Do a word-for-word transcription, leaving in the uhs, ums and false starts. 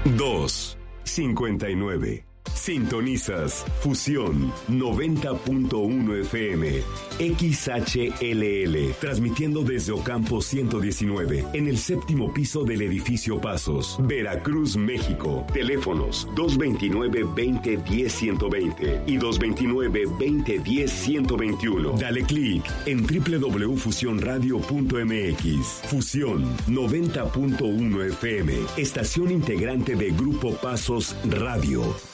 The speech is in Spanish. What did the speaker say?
dos cincuenta y nueve. Sintonizas Fusión noventa punto uno F M, X H L L, transmitiendo desde Ocampo ciento diecinueve, en el séptimo piso del edificio Pasos, Veracruz, México. Teléfonos dos veintinueve, veinte, diez, ciento veinte y dos veintinueve, veinte, diez, ciento veintiuno. Dale clic en doble u doble u doble u punto fusión radio punto m x. Fusión noventa punto uno F M, estación integrante de Grupo Pasos Radio.